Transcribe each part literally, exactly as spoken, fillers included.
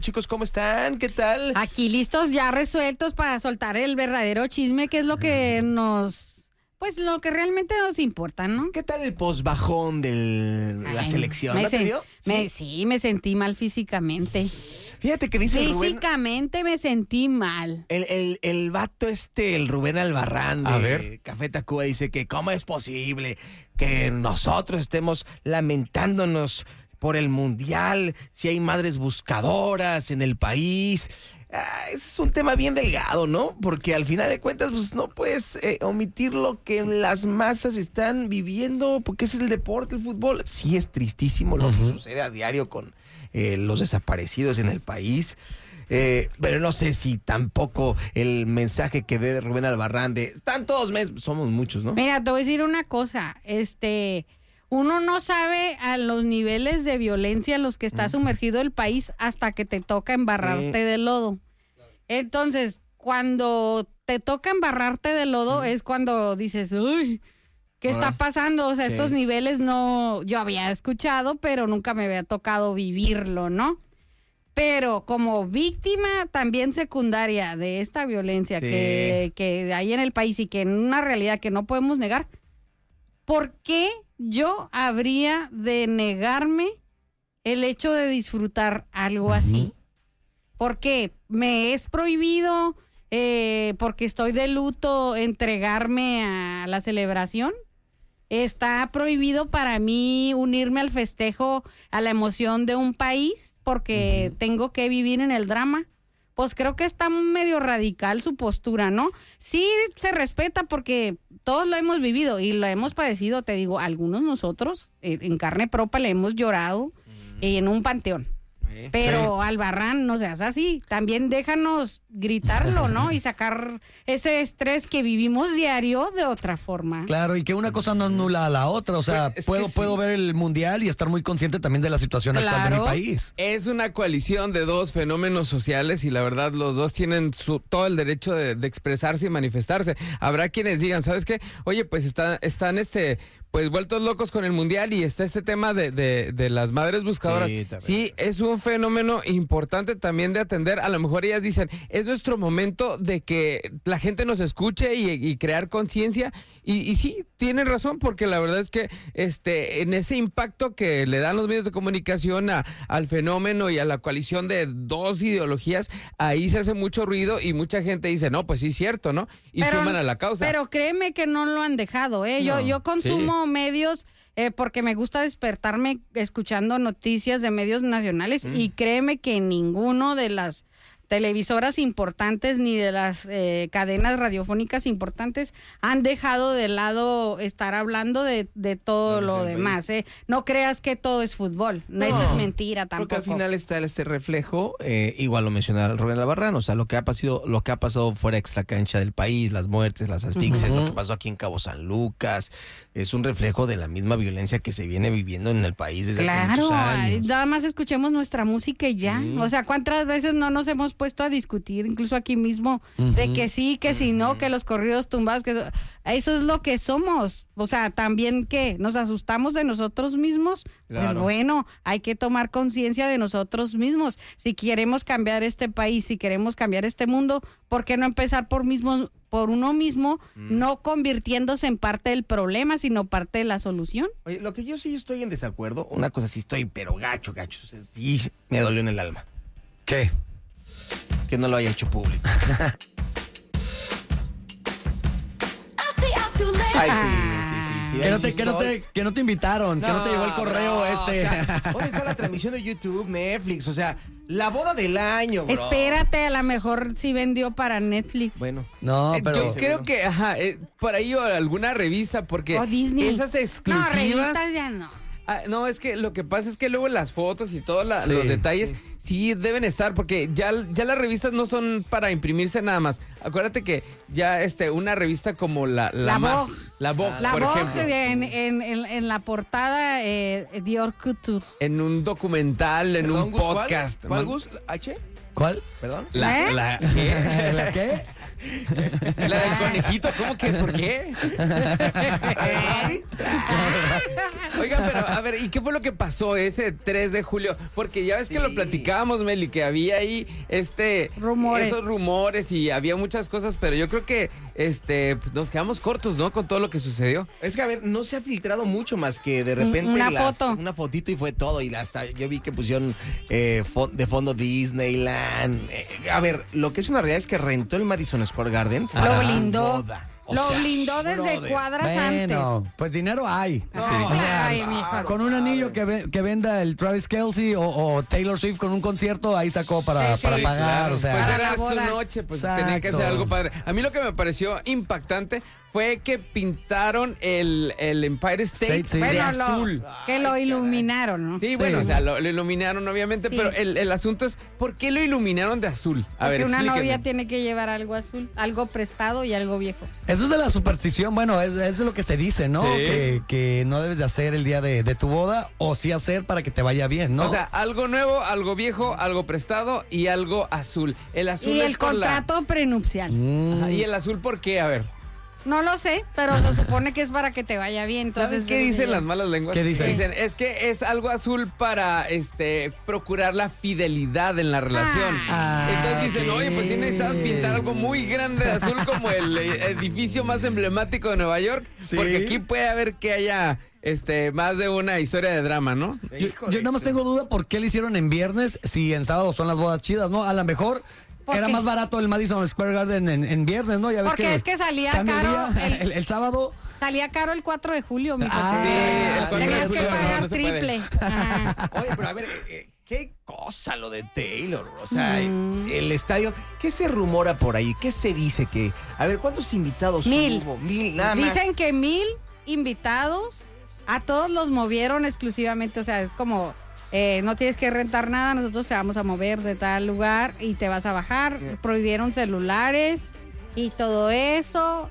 Chicos, ¿cómo están? ¿Qué tal? Aquí listos, ya resueltos para soltar el verdadero chisme, que es lo que nos... Pues lo que realmente nos importa, ¿no? ¿Qué tal el posbajón de la Ay, selección? me ¿No te sen- dio? me- sí, me sentí mal físicamente. Fíjate que dice el Rubén... Físicamente me sentí mal. El, el, el vato este, el Rubén Albarrán de A ver. Café Tacuba, dice que cómo es posible que nosotros estemos lamentándonos por el mundial, si hay madres buscadoras en el país. Ah, ese es un tema bien delgado, ¿no? Porque al final de cuentas, pues no puedes eh, omitir lo que las masas están viviendo, porque ese es el deporte, el fútbol. Sí es tristísimo lo uh-huh. que sucede a diario con eh, los desaparecidos en el país. Eh, pero no sé si tampoco el mensaje que dé Rubén Albarrán de están todos mes, somos muchos, ¿no? Mira, te voy a decir una cosa, este... Uno no sabe a los niveles de violencia en los que está sumergido el país hasta que te toca embarrarte sí. de lodo. Entonces, cuando te toca embarrarte de lodo mm. es cuando dices, uy, ¿qué Hola. está pasando? O sea, sí. estos niveles no, yo había escuchado, pero nunca me había tocado vivirlo, ¿no? Pero como víctima también secundaria de esta violencia sí. que, que hay en el país y que en una realidad que no podemos negar, ¿por qué yo habría de negarme el hecho de disfrutar algo así? Porque me es prohibido, eh, porque estoy de luto, entregarme a la celebración. Está prohibido para mí unirme al festejo, a la emoción de un país, porque uh-huh. tengo que vivir en el drama. Pues creo que está medio radical su postura, ¿no? Sí se respeta porque todos lo hemos vivido y lo hemos padecido, te digo, algunos nosotros en carne propia le hemos llorado mm. en un panteón. Sí. Pero sí. Albarrán, no seas así, también déjanos gritarlo, ¿no? Y sacar ese estrés que vivimos diario de otra forma. Claro, y que una cosa no anula a la otra, o sea, pues puedo, sí. puedo ver el mundial y estar muy consciente también de la situación claro. actual de mi país. Es una coalición de dos fenómenos sociales y la verdad los dos tienen su, todo el derecho de, de expresarse y manifestarse. Habrá quienes digan, ¿sabes qué? Oye, pues está, están este... pues vueltos locos con el mundial y está este tema de, de, de las madres buscadoras. Sí, sí, es un fenómeno importante también de atender. A lo mejor ellas dicen, es nuestro momento de que la gente nos escuche y, y crear conciencia. Y, y sí, tienen razón, porque la verdad es que este en ese impacto que le dan los medios de comunicación a, al fenómeno y a la coalición de dos ideologías, ahí se hace mucho ruido y mucha gente dice, no, pues sí es cierto, ¿no? Y pero, suman a la causa. Pero créeme que no lo han dejado, ¿eh? Yo, no, yo consumo... Sí. medios eh, porque me gusta despertarme escuchando noticias de medios nacionales mm. y créeme que ninguno de las televisoras importantes ni de las eh, cadenas radiofónicas importantes han dejado de lado estar hablando de, de todo no, lo demás. ¿eh? No creas que todo es fútbol, no. Eso es mentira tampoco. Porque al final está este reflejo, eh, igual lo mencionaba Rubén Albarrán, o sea, lo que ha pasado, lo que ha pasado fuera extra cancha del país, las muertes, las asfixias, uh-huh. lo que pasó aquí en Cabo San Lucas, es un reflejo de la misma violencia que se viene viviendo en el país desde claro, hace muchos años. Nada más escuchemos nuestra música y ya. Sí. O sea, ¿cuántas veces no nos hemos puesto a discutir, incluso aquí mismo, uh-huh. de que sí, que uh-huh. si no, que los corridos tumbados, que eso es lo que somos. O sea, también que nos asustamos de nosotros mismos, claro. Pues bueno, hay que tomar conciencia de nosotros mismos. Si queremos cambiar este país, si queremos cambiar este mundo, ¿por qué no empezar por mismo, por uno mismo, mm. no convirtiéndose en parte del problema, sino parte de la solución? Oye, lo que yo sí estoy en desacuerdo, una cosa sí estoy, pero gacho, gacho, o sea, sí me dolió en el alma. ¿Qué? Que no lo haya hecho público. Ay, sí, sí, sí, sí. Que no, te, que, no te, que no te invitaron, no, que no te llegó el correo no, este. O sea, hoy está la transmisión de YouTube, Netflix, o sea, la boda del año, bro. Espérate, a lo mejor sí vendió para Netflix. Bueno. No, pero... Yo creo que, ajá, eh, por ahí o alguna revista, porque o Disney. Esas exclusivas... No, revistas ya no. Ah, no, es que lo que pasa es que luego las fotos y todos la, sí, los detalles sí. sí deben estar, porque ya, ya las revistas no son para imprimirse nada más. Acuérdate que ya este una revista como la La, la más, Vogue, la Vogue, la por Vogue ejemplo. En, en, en, en la portada eh, Dior Couture. En un documental, en Perdón, un Gus, podcast. ¿Cuál, ¿Cuál Gus? ¿H? ¿Cuál? ¿Perdón? La, ¿Eh? la, ¿qué? ¿La qué? La del conejito, ¿cómo que? ¿Por qué? Oiga, pero a ver, ¿y qué fue lo que pasó ese tres de julio? Porque ya ves que Sí. lo platicamos platicábamos, Meli, que había ahí este rumores. esos rumores y había muchas cosas, pero yo creo que este pues, nos quedamos cortos, ¿no? Con todo lo que sucedió. Es que, a ver, no se ha filtrado mucho más que de repente una las- foto. una fotito y fue todo. Y hasta yo vi que pusieron eh, fo- de fondo Disneyland. Eh, a ver, lo que es una realidad es que rentó el Madison Square Garden. Lo para su blindó. boda. O Lo sea, blindó desde brother. cuadras Bueno, antes. pues dinero hay. No, O sea, ay, mijo. con un anillo que, ve- que venda el Travis Kelce o, o Taylor Swift con un concierto, ahí sacó para, Sí, para sí, pagar. Claro, O sea, pues Para era la su boda. noche, pues Exacto. tenía que hacer algo padre. A mí lo que me pareció impactante fue que pintaron el, el Empire State, State, sí. de Bueno, lo- azul. que lo iluminaron, ¿no? Sí, Sí. bueno, o sea, lo, lo iluminaron obviamente, Sí. pero el, el asunto es, ¿por qué lo iluminaron de azul? A Porque ver, una explíquenme. novia tiene que llevar algo azul, algo prestado y algo viejo. eso es de la superstición. Bueno, es, es de lo que se dice, ¿no? Sí. Que, que no debes de hacer el día de, de tu boda o sí hacer para que te vaya bien, ¿no? O sea, algo nuevo, algo viejo, algo prestado y algo azul. El azul Y es el con la- contrato prenupcial. Mm. Ajá, ¿y el azul por qué? A ver. No lo sé, pero se supone que es para que te vaya bien. Entonces, ¿Saben qué dicen las malas lenguas? ¿Qué dicen? Dicen, es que es algo azul para este procurar la fidelidad en la relación. Ah, Entonces dicen, ok. oye, pues si necesitas pintar algo muy grande de azul como el eh, edificio más emblemático de Nueva York, Sí. porque aquí puede haber que haya este más de una historia de drama, ¿no? Yo, Hijo yo de nada más su- tengo duda por qué le hicieron en viernes si en sábado son las bodas chidas, ¿no? A lo mejor ¿Por era qué? más barato el Madison Square Garden en, en viernes, ¿no? Ya ves Porque que es que salía cambia el caro día, el- el, el sábado. Salía caro el cuatro de julio, mijo. Ah, Sí, el cuatro de Tenías que julio, no, pagar no se puede. triple. Ajá. Oye, pero a ver, eh, eh, qué cosa lo de Taylor. O sea, Mm. el estadio, ¿qué se rumora por ahí? ¿Qué se dice que? A ver, ¿cuántos invitados Mil. hubo? Mil, nada más. Dicen que mil invitados, a todos los movieron exclusivamente, o sea, es como, eh, no tienes que rentar nada, nosotros te vamos a mover de tal lugar y te vas a bajar. Prohibieron celulares y todo eso.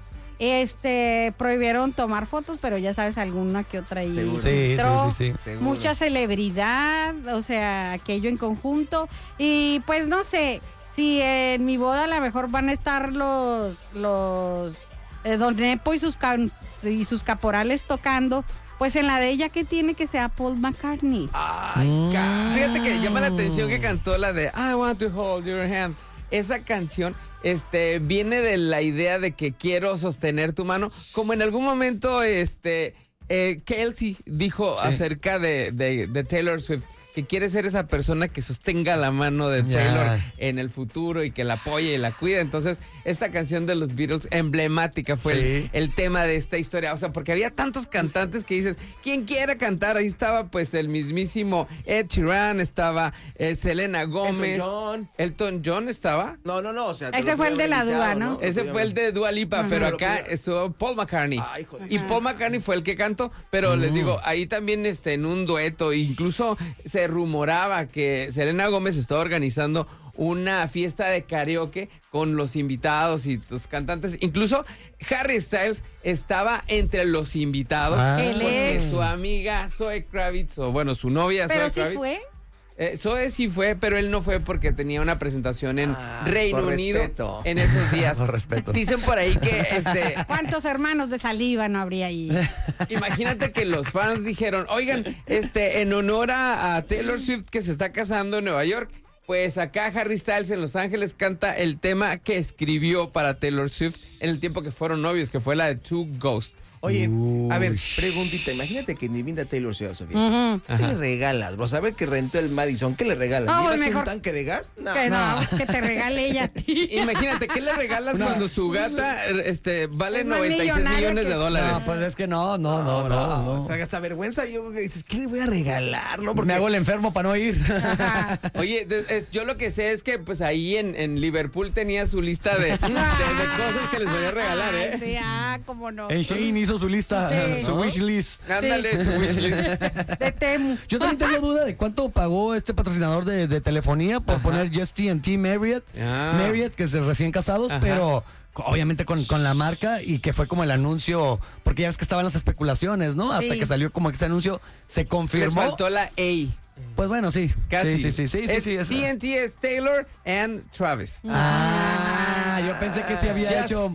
Este, prohibieron tomar fotos, pero ya sabes, alguna que otra ahí. Seguro. Sí, entró. sí, sí, sí. Seguro. Mucha celebridad, o sea, aquello en conjunto. Y pues no sé, si en mi boda a lo mejor van a estar los, los, eh, Don Nepo y sus, can- y sus caporales tocando, pues en la de ella, ¿qué tiene que sea Paul McCartney? Ay, ca- Fíjate que llama la atención que cantó la de I want to hold your hand. Esa canción este, viene de la idea de que quiero sostener tu mano. Como en algún momento este, eh, Kelce dijo Sí. acerca de, de- de Taylor Swift, que quiere ser esa persona que sostenga la mano de Ya. Taylor en el futuro y que la apoye y la cuide. Entonces, esta canción de los Beatles, emblemática, fue Sí. el, el tema de esta historia. O sea, porque había tantos cantantes que dices, ¿quién quiera cantar? Ahí estaba pues el mismísimo Ed Sheeran, estaba eh, Selena Gómez. Elton John. Elton John estaba. No, no, no. O sea, te Ese lo fue el de pudieron la haber Dua, invitado, ¿no? Ese fue el de Dua Lipa, Ajá. pero Pero acá que- estuvo Paul McCartney. Ay, hijo de- Y Paul McCartney fue el que cantó, pero les digo, ahí también este, en un dueto, incluso se rumoraba que Selena Gómez estaba organizando una fiesta de karaoke con los invitados y los cantantes. Incluso Harry Styles estaba entre los invitados Ah. Él porque es. su amiga Zoe Kravitz, o bueno, su novia Pero Zoe sí Kravitz. fue. Eh, Zoe sí fue, pero él no fue porque tenía una presentación en Ah, Reino por Unido respeto. en esos días. Por respeto. Dicen por ahí que este ¿Cuántos hermanos de saliva no habría ahí? imagínate que los fans dijeron, oigan, este, en honor a, a Taylor Swift que se está casando en Nueva York, pues acá Harry Styles en Los Ángeles canta el tema que escribió para Taylor Swift en el tiempo que fueron novios, que fue la de Two Ghost. Oye, a ver, Uy. preguntita. Imagínate que ni vinda Taylor Swift a su fiesta. Ujú. ¿Qué le regalas, bro? A ver que rentó el Madison. ¿Qué le regalas? No, ¿Llevas pues mejor- un tanque de gas? No. Que no, que te regale ella. Imagínate, ¿qué le regalas No. cuando su gata este, vale Es más noventa y seis millonaria millones que- de dólares? No, pues es que no, no, no, no. no. O sea, esa vergüenza. Yo creo que dices, ¿qué le voy a regalar? No, Me hago el enfermo para no ir. Ajá. Oye, de- es- yo lo que sé es que pues ahí en, en Liverpool tenía su lista de, de- de cosas que les voy a regalar, ¿eh? Ay, sí, ah, cómo no. En Shein hizo su lista, Sí. su ¿No? wish list. Ándale, su wishlist. De Temu. Yo también tengo duda de cuánto pagó este patrocinador de, de telefonía por poner Just T and T Marriott, Ah. Marriott, que es de recién casados, Ajá. pero co- obviamente con, con la marca y que fue como el anuncio, porque ya ves que estaban las especulaciones, ¿no? Hasta Sí. que salió como que este anuncio se Les confirmó. faltó la A. Pues bueno, sí. Casi. Sí, sí, sí, sí, sí, Es sí, esa. T N T es Taylor and Travis. Ah, yo pensé que sí había Just- hecho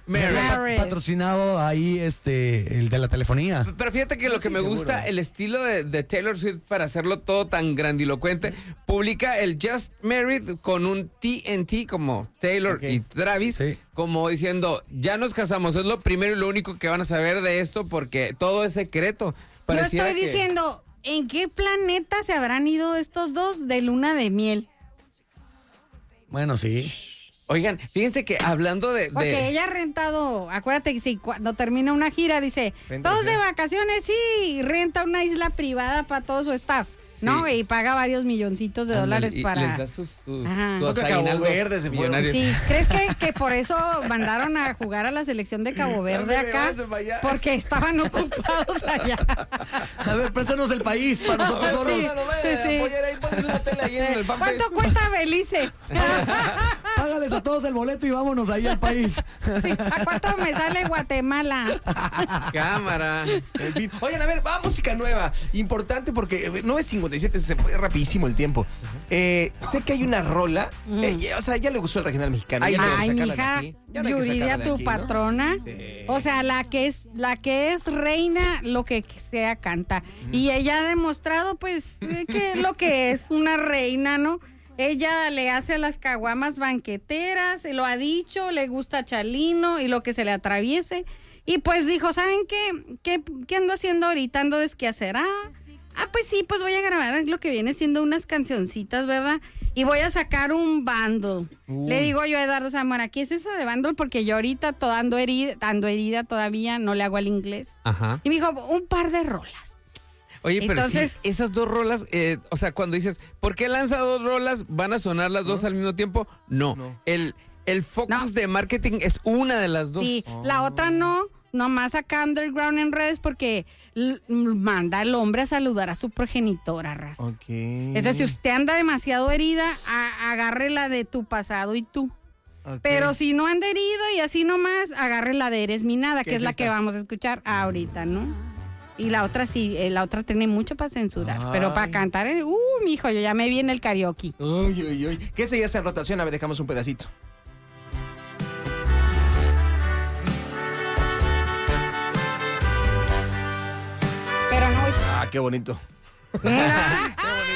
Married. Married. Patrocinado ahí este el de la telefonía. Pero fíjate que lo Sí, que me seguro. gusta, el estilo de, de Taylor Swift para hacerlo todo tan grandilocuente, publica el Just Married con un T N T como Taylor Ok. y Travis, Sí. como diciendo, ya nos casamos, es lo primero y lo único que van a saber de esto porque todo es secreto. Yo Pareciera estoy que- diciendo, ¿en qué planeta se habrán ido estos dos de luna de miel? Bueno, sí. Oigan, fíjense que hablando de... de- Porque ella ha rentado, acuérdate que si cuando termina una gira dice, Renta, todos sí. de vacaciones, sí, y renta una isla privada para todo su staff, ¿no? Y paga varios milloncitos de Ándale, dólares y para... les da sus, sus, Ajá. sus Creo que a Cabo aguinaldos Verde se fueron. millonarios. Sí, ¿crees que, que por eso mandaron a jugar a la selección de Cabo Verde Ándale, acá? váyanse para allá. Porque estaban ocupados allá. A ver, préstanos el país para nosotros Ah, solos. sí, no vayan Sí, a sí. apoyar ahí, ponle una tele ahí en el fanpage. ¿Cuánto cuesta Belice? Págales a todos el boleto y vámonos ahí al país. Sí, ¿a cuánto me sale Guatemala? Cámara. En fin. Oigan, a ver, va música nueva. Importante porque eh, nueve cincuenta y siete se fue rapidísimo el tiempo. Eh, sé que hay una rola. Mm. eh, ya- o sea, ya le gustó el regional mexicano. Ay, ya no hay que Ay, sacarla de mija, aquí. Ya no hay que Yuridia, sacarla de tu aquí, ¿no? patrona. Sí. O sea, la que es la que es reina, lo que sea canta. Y ella ha demostrado, pues, eh, que lo que es una reina, ¿no? Ella le hace a las caguamas banqueteras, se lo ha dicho, le gusta Chalino y lo que se le atraviese. Y pues dijo, ¿saben qué? ¿Qué, qué ando haciendo ahorita? Ando desquacerada. Ah, pues sí, pues voy a grabar lo que viene siendo unas cancioncitas, ¿verdad? Y voy a sacar un bundle. Uy. Le digo yo a Eduardo Zamora, ¿qué es eso de bundle? Porque yo ahorita todo ando herida, ando herida todavía, no le hago al inglés. Ajá. Y me dijo, un par de rolas. Oye, pero Entonces- sí, esas dos rolas, eh, o sea, cuando dices, ¿por qué lanza dos rolas? ¿Van a sonar las dos al mismo tiempo? No. No. El, el focus No. de marketing es una de las dos. Sí, la otra no, nomás acá underground en redes porque l- manda al hombre a saludar a su progenitora, raza. Ok. Entonces, si usted anda demasiado herida, a- agarre la de tu pasado y tú. Ok. Pero si no anda herido y así nomás, agarre la de Eres mi nada, ¿Qué que es es la esta? que vamos a escuchar ahorita, ¿no? Y la otra sí, eh, la otra tiene mucho para censurar, Ay. pero para cantar, eh, uh, mijo, yo ya me vi en el karaoke. Uy, uy, uy. ¿Qué se hace en rotación? A ver, dejamos un pedacito. Pero no, Ah, qué bonito. mira,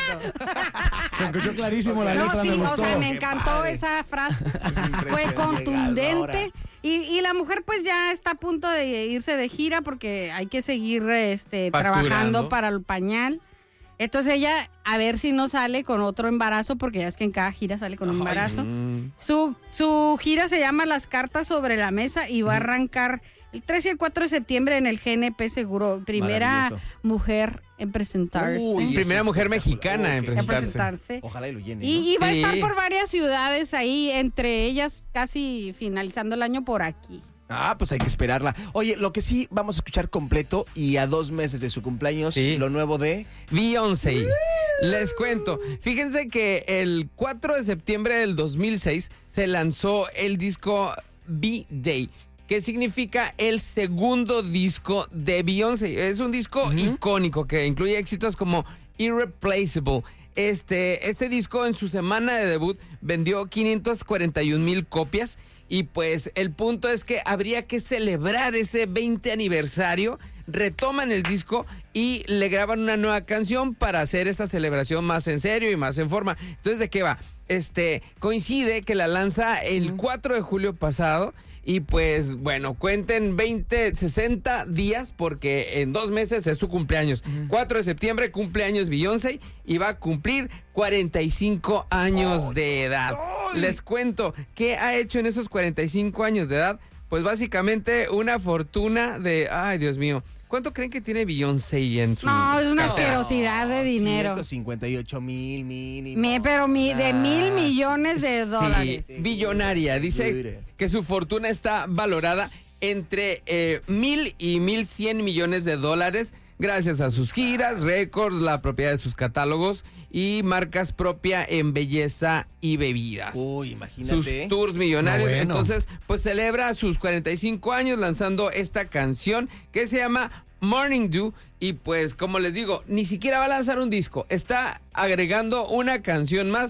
Se escuchó clarísimo la no, letra, sí, me o gustó. sea, me Qué encantó padre. esa frase. Impresionante. Fue contundente. Llegadora. Y, y la mujer pues ya está a punto de irse de gira porque hay que seguir este, Facturando. trabajando para el pañal. Entonces ella, a ver si no sale con otro embarazo, porque ya es que en cada gira sale con un Ay, embarazo. Mm. Su, su gira se llama Las Cartas sobre la Mesa y va a arrancar el tres y el cuatro de septiembre en el G N P Seguro. Primera Maravilloso. mujer en presentarse. Uy, eso Primera es mujer espectacular. mexicana en Ok. en presentarse. presentarse. Ojalá y lo llene. Y, y va a Sí. estar por varias ciudades ahí, entre ellas casi finalizando el año por aquí. Ah, pues hay que esperarla. Oye, lo que sí vamos a escuchar completo y a dos meses de su cumpleaños, Sí. lo nuevo de... Beyoncé. Les cuento. Fíjense que el cuatro de septiembre del dos mil seis se lanzó el disco B-Day, que significa el segundo disco de Beyoncé. Es un disco icónico que incluye éxitos como Irreplaceable. Este, este disco en su semana de debut vendió quinientas cuarenta y un mil copias. Y pues el punto es que habría que celebrar ese veinte aniversario. Retoman el disco y le graban una nueva canción para hacer esta celebración más en serio y más en forma. Entonces, ¿de qué va? Este, coincide que la lanza el cuatro de julio pasado. Y pues, bueno, cuenten veinte, sesenta días porque en dos meses es su cumpleaños. cuatro de septiembre, cumpleaños Beyoncé y va a cumplir cuarenta y cinco años de edad. Les cuento, ¿qué ha hecho en esos cuarenta y cinco años de edad? Pues básicamente una fortuna de, ay Dios mío, ¿cuánto creen que tiene Beyoncé en su No, es una cartera? asquerosidad de dinero. ciento cincuenta y ocho mil mínimo. Me- pero mi, de mil Ah. millones de dólares. Sí, billonaria. Dice Mire. que su fortuna está valorada entre eh, mil y mil cien millones de dólares gracias a sus giras, récords, la propiedad de sus catálogos y marcas propia en belleza y bebidas. Uy, Sus imagínate. tours millonarios. No, bueno. Entonces, pues celebra sus cuarenta y cinco años lanzando esta canción que se llama Morning Dew. Y pues, como les digo, ni siquiera va a lanzar un disco. Está agregando una canción más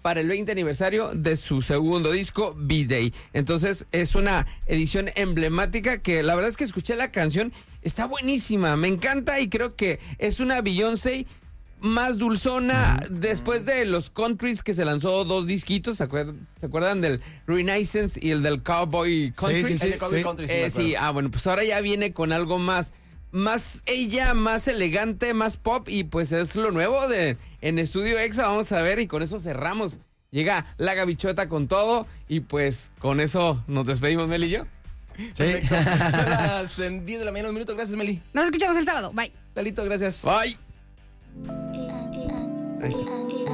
para el veinte aniversario de su segundo disco, B-Day. Entonces es una edición emblemática que la verdad es que escuché la canción, está buenísima, me encanta y creo que es una Beyoncé más dulzona después de los countries que se lanzó dos disquitos, ¿se acuerdan, ¿se acuerdan del Renaissance y el del Cowboy Country? Sí, sí, sí. El de Cowboy sí. Country, sí, eh, sí, ah, bueno, pues ahora ya viene con algo más, más ella, más elegante, más pop y pues es lo nuevo de en Estudio Exa, vamos a ver y con eso cerramos. Llega la Gavichota con todo y pues con eso nos despedimos, Meli y yo. Sí. Son las diez de la mañana, un minuto. Gracias, Meli. Nos escuchamos el sábado. Bye. Lalito, gracias. Bye. Ahí está.